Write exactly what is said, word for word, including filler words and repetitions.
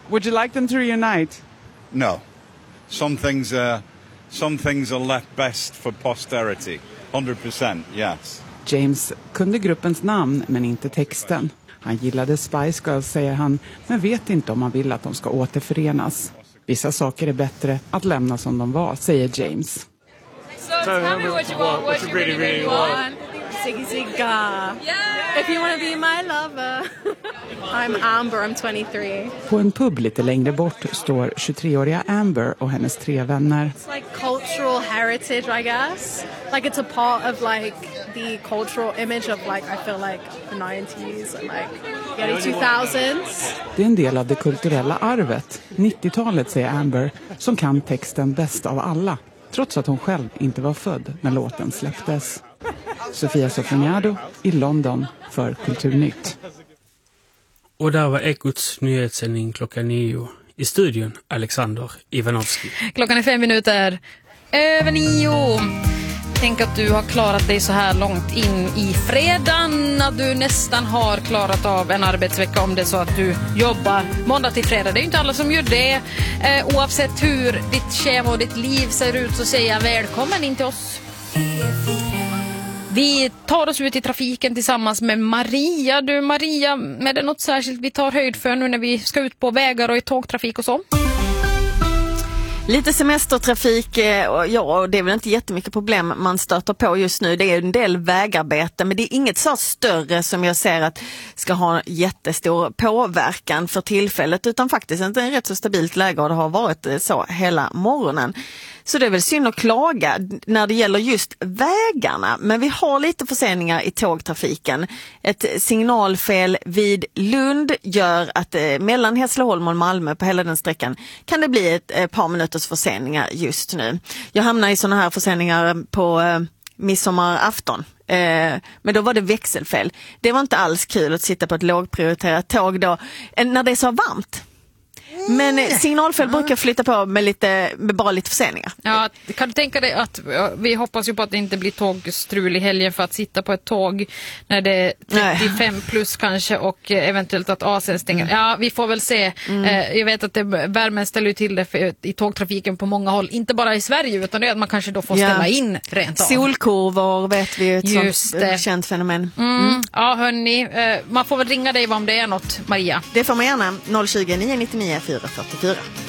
Would you like them to reunite? No. Some things are, some things are left best for posterity. one hundred percent, yes. James kunde gruppens namn men inte texten. Han gillade Spice Girls, säger han, men vet inte om han vill att de ska återförenas. Vissa saker är bättre att lämna som de var, säger James. So tell me what you want, what you really, really want. Siggy Sigga. If you want to be my lover. I'm Amber, I'm twenty-three. På en pub lite längre bort står tjugotre-åriga Amber och hennes tre vänner. It's like cultural heritage, I guess. Like it's a part of like the cultural image of like, I feel like the nineties and like the early two thousands. Det är en del av det kulturella arvet, nittiotalet, säger Amber, som kan texten bäst av alla. Trots att hon själv inte var född när låten släpptes. Sofia Sofroniado i London för Kulturnytt. Och där var Ekots nyhetssändning klockan nio. I studion Alexander Ivanovski. Klockan är fem minuter över nio. Tänk att du har klarat dig så här långt in i fredagen. Att du nästan har klarat av en arbetsvecka om det är så att du jobbar måndag till fredag. Det är ju inte alla som gör det. Eh, oavsett hur ditt schema och ditt liv ser ut så säger jag välkommen in till oss. Vi tar oss ut i trafiken tillsammans med Maria. Du Maria, är det något särskilt vi tar höjd för nu när vi ska ut på vägar och i tågtrafik och så? Lite semestertrafik, ja, det är väl inte jättemycket problem man stöter på just nu. Det är en del vägarbete, men det är inget så större som jag ser att ska ha jättestor påverkan för tillfället, utan faktiskt inte en rätt så stabilt läge och det har varit så hela morgonen. Så det är väl synd att klaga när det gäller just vägarna. Men vi har lite förseningar i tågtrafiken. Ett signalfel vid Lund gör att eh, mellan Hässleholm och Malmö på hela den sträckan kan det bli ett eh, par minuters förseningar just nu. Jag hamnar i sådana här förseningar på eh, midsommarafton. Eh, men då var det växelfel. Det var inte alls kul att sitta på ett lågprioriterat tåg då eh, när det är så varmt. Men signalfel brukar flytta på med, lite, med bara lite förseningar. Ja, kan du tänka dig att vi hoppas ju på att det inte blir tågstrul i helgen för att sitta på ett tåg när det är trettiofem Nej. plus kanske och eventuellt att A C stänger. Mm. Ja, vi får väl se. Mm. Jag vet att det, värmen ställer till det för, i tågtrafiken på många håll. Inte bara i Sverige utan det är att man kanske då får ställa ja. in rent av. Solkurvor vet vi ju ett Just sånt det. känt fenomen. Mm. Mm. Ja hörni, man får väl ringa dig om det är något, Maria. Det får man gärna. noll tjugo, nio nio nio, fyra fyra fyra.